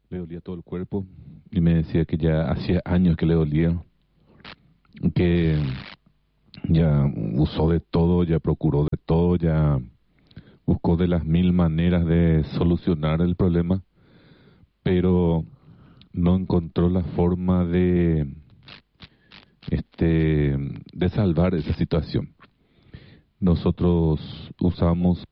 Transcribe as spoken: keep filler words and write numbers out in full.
le dolía todo el cuerpo y me decía que ya hacía años que le dolía, que ya usó de todo, ya procuró de todo, ya buscó de las mil maneras de solucionar el problema, pero no encontró la forma de este de salvar esa situación. Nosotros usamos